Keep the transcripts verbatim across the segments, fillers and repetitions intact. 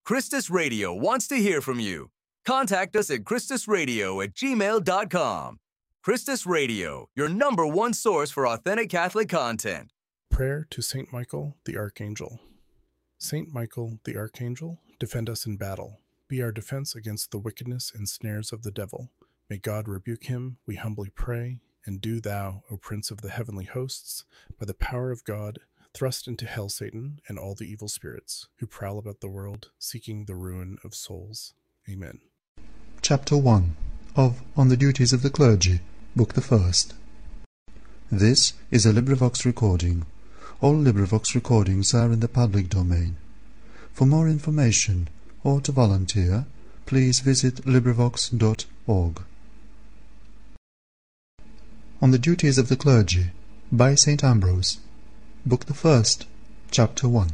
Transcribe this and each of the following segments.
Christus Radio wants to hear from you. Contact us at christusradio at gmail dot com. Christus Radio, your number one source for authentic Catholic content. Prayer to Saint Michael the Archangel. Saint Michael the Archangel, defend us in battle. Be our defense against the wickedness and snares of the devil. May God rebuke him, we humbly pray, and do thou, O Prince of the heavenly hosts, by the power of God, thrust into hell Satan and all the evil spirits who prowl about the world, seeking the ruin of souls. Amen. Chapter one of On the Duties of the Clergy, Book the First. This is a LibriVox recording. All LibriVox recordings are in the public domain. For more information or to volunteer, please visit LibriVox dot org. On the Duties of the Clergy, by Saint Ambrose, Book the First, Chapter one.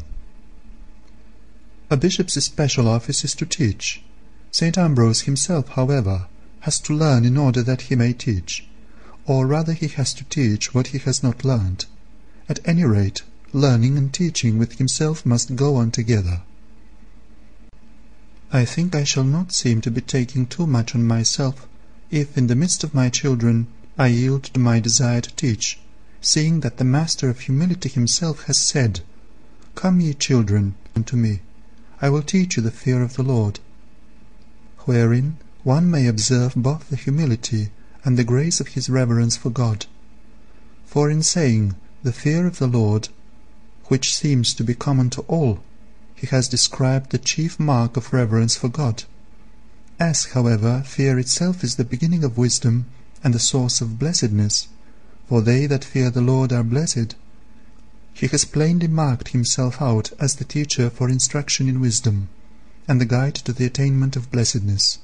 A bishop's special office is to teach. Saint Ambrose himself, however, has to learn in order that he may teach, or rather he has to teach what he has not learned. At any rate, learning and teaching with himself must go on together. I think I shall not seem to be taking too much on myself if, in the midst of my children, I yield to my desire to teach, seeing that the Master of humility himself has said, "Come ye children unto me, I will teach you the fear of the Lord," wherein one may observe both the humility and the grace of his reverence for God. For in saying the fear of the Lord, which seems to be common to all, he has described the chief mark of reverence for God. As, however, fear itself is the beginning of wisdom and the source of blessedness, for they that fear the Lord are blessed, he has plainly marked himself out as the teacher for instruction in wisdom, and the guide to the attainment of blessedness.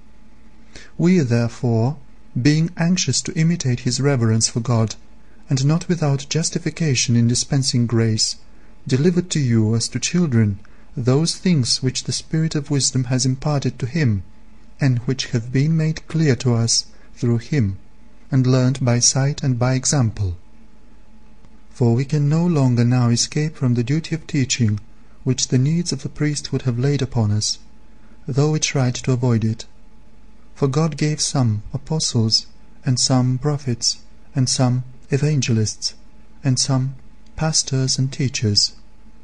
We, therefore, being anxious to imitate his reverence for God, and not without justification in dispensing grace, delivered to you as to children those things which the Spirit of wisdom has imparted to him, and which have been made clear to us through him, and learned by sight and by example. For we can no longer now escape from the duty of teaching, which the needs of the priesthood have laid upon us, though we tried to avoid it. For God gave some apostles, and some prophets, and some evangelists, and some pastors and teachers.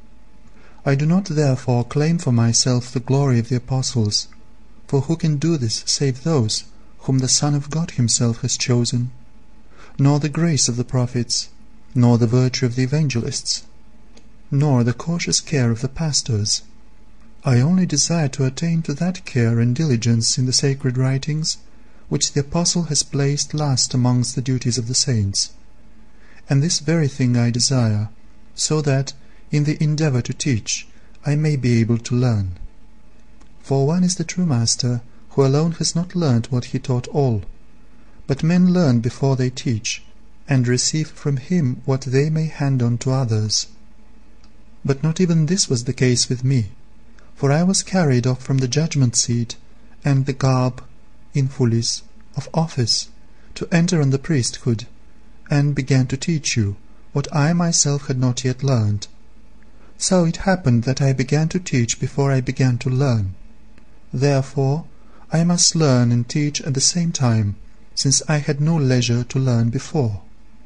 I do not therefore claim for myself the glory of the apostles, for who can do this save those whom the Son of God himself has chosen, nor the grace of the prophets, nor the virtue of the evangelists, nor the cautious care of the pastors. I only desire to attain to that care and diligence in the sacred writings, which the apostle has placed last amongst the duties of the saints. And this very thing I desire, so that, in the endeavour to teach, I may be able to learn. For one is the true master, who alone has not learnt what he taught all. But men learn before they teach, and receive from him what they may hand on to others. But not even this was the case with me, for I was carried off from the judgment seat, and the garb, infulis, of office, to enter on the priesthood, and began to teach you what I myself had not yet learned. So it happened that I began to teach before I began to learn. Therefore I must learn and teach at the same time, since I had no leisure to learn before.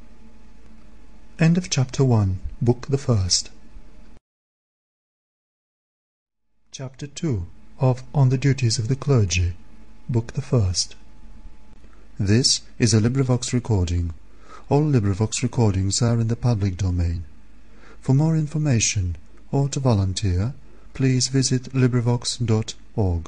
End of Chapter one, Book the First. Chapter two of On the Duties of the Clergy, Book the First. This is a LibriVox recording. All LibriVox recordings are in the public domain. For more information or to volunteer, please visit LibriVox dot org.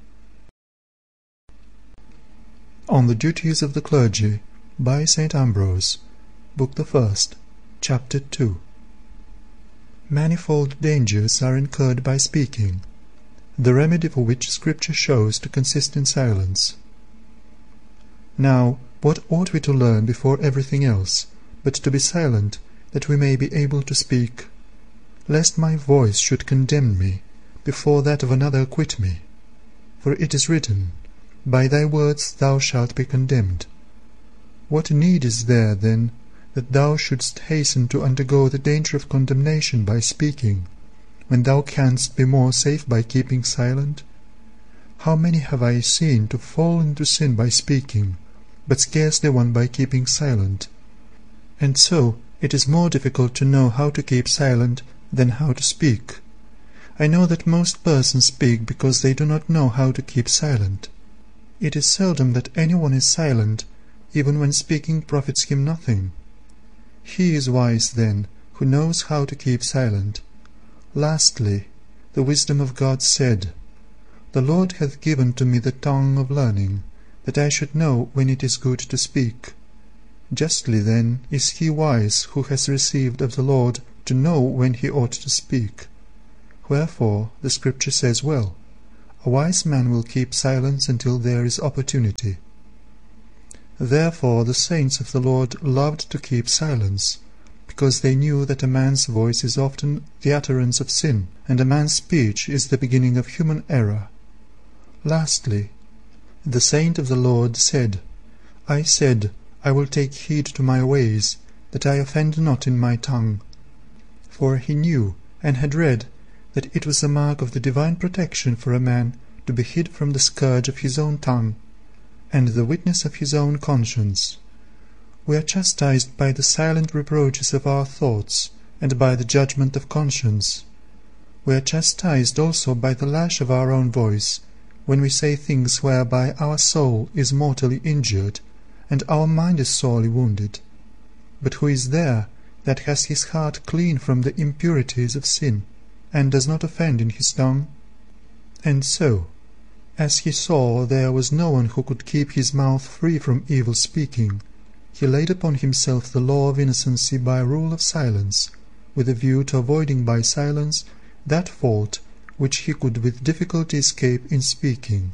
On the Duties of the Clergy, by Saint Ambrose, Book the First, Chapter two. Manifold dangers are incurred by speaking, the remedy for which Scripture shows to consist in silence. Now, what ought we to learn before everything else, but to be silent, that we may be able to speak, lest my voice should condemn me, before that of another acquit me? For it is written, By thy words thou shalt be condemned. What need is there, then, that thou shouldst hasten to undergo the danger of condemnation by speaking, when thou canst be more safe by keeping silent? How many have I seen to fall into sin by speaking, but scarcely one by keeping silent? And so it is more difficult to know how to keep silent than how to speak. I know that most persons speak because they do not know how to keep silent. It is seldom that anyone is silent, even when speaking profits him nothing. He is wise, then, who knows how to keep silent. Lastly, the wisdom of God said, The Lord hath given to me the tongue of learning, that I should know when it is good to speak. Justly, then, is he wise who has received of the Lord to know when he ought to speak. Wherefore the Scripture says well, A wise man will keep silence until there is opportunity. Therefore the saints of the Lord loved to keep silence, because they knew that a man's voice is often the utterance of sin, and a man's speech is the beginning of human error. Lastly, the saint of the Lord said, I said, I will take heed to my ways, that I offend not in my tongue. For he knew, and had read, that it was a mark of the divine protection for a man to be hid from the scourge of his own tongue, and the witness of his own conscience. We are chastised by the silent reproaches of our thoughts, and by the judgment of conscience. We are chastised also by the lash of our own voice, when we say things whereby our soul is mortally injured, and our mind is sorely wounded. But who is there that has his heart clean from the impurities of sin, and does not offend in his tongue? And so, as he saw there was no one who could keep his mouth free from evil speaking, he laid upon himself the law of innocency by rule of silence, with a view to avoiding by silence that fault which he could with difficulty escape in speaking.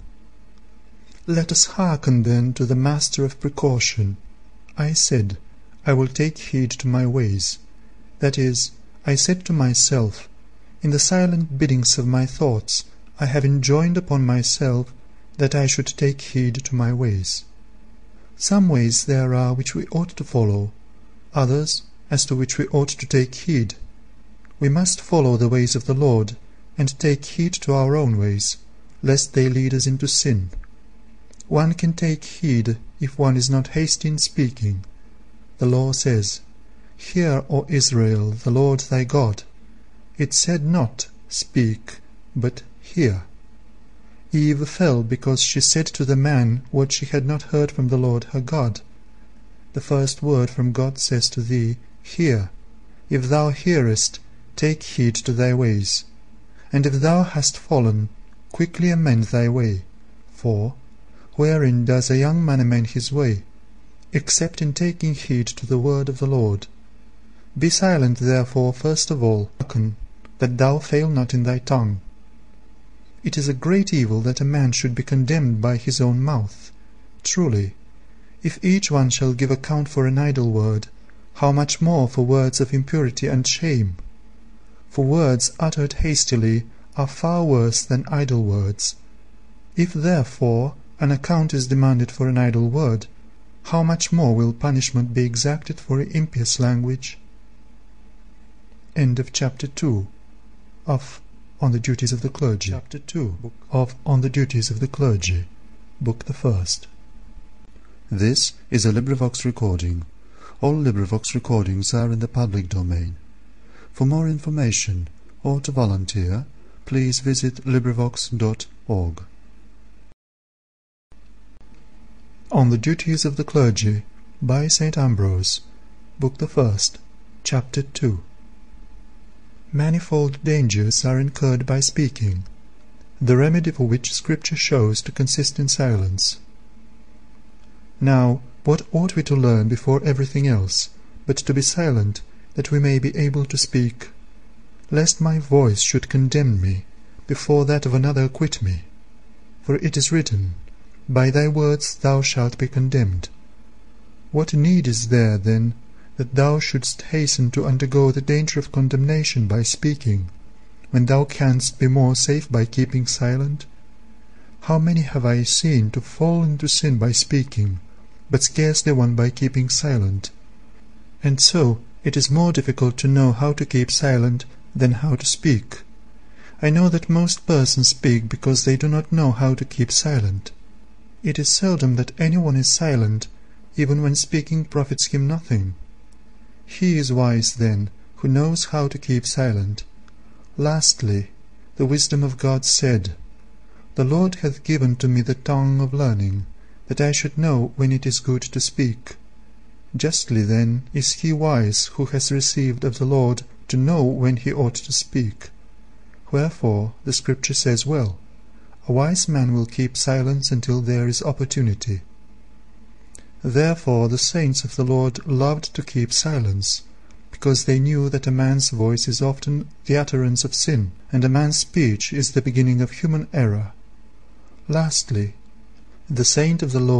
Let us hearken then to the master of precaution. I said, I will take heed to my ways. That is, I said to myself, in the silent biddings of my thoughts, I have enjoined upon myself that I should take heed to my ways. Some ways there are which we ought to follow, others as to which we ought to take heed. We must follow the ways of the Lord, and take heed to our own ways, lest they lead us into sin. One can take heed if one is not hasty in speaking. The law says, Hear, O Israel, the Lord thy God. It said not, Speak, but hear. Eve fell because she said to the man what she had not heard from the Lord her God. The first word from God says to thee, Hear. If thou hearest, take heed to thy ways. And if thou hast fallen, quickly amend thy way. For, wherein does a young man amend his way, except in taking heed to the word of the Lord? Be silent therefore first of all, hearken, that thou fail not in thy tongue. It is a great evil that a man should be condemned by his own mouth. Truly, if each one shall give account for an idle word, how much more for words of impurity and shame? For words uttered hastily are far worse than idle words. If therefore an account is demanded for an idle word, how much more will punishment be exacted for impious language? End of chapter two of On the Duties of the Clergy. Chapter two of On the Duties of the Clergy, Book the First. This is a LibriVox recording. All LibriVox recordings are in the public domain. For more information or to volunteer, please visit LibriVox dot org. On the Duties of the Clergy, by Saint Ambrose, Book the First, Chapter two. Manifold dangers are incurred by speaking, the remedy for which Scripture shows to consist in silence. Now, what ought we to learn before everything else, but to be silent, that we may be able to speak? Lest my voice should condemn me, before that of another acquit me. For it is written, By thy words thou shalt be condemned. What need is there, then, that thou shouldst hasten to undergo the danger of condemnation by speaking, when thou canst be more safe by keeping silent? How many have I seen to fall into sin by speaking, but scarcely one by keeping silent? And so it is more difficult to know how to keep silent than how to speak. I know that most persons speak because they do not know how to keep silent. It is seldom that anyone is silent, even when speaking profits him nothing. He is wise, then, who knows how to keep silent. Lastly, the wisdom of God said, The Lord hath given to me the tongue of learning, that I should know when it is good to speak. Justly, then, is he wise who has received of the Lord to know when he ought to speak. Wherefore the Scripture says well, A wise man will keep silence until there is opportunity. Therefore the saints of the Lord loved to keep silence, because they knew that a man's voice is often the utterance of sin, and a man's speech is the beginning of human error. Lastly, the saint of the Lord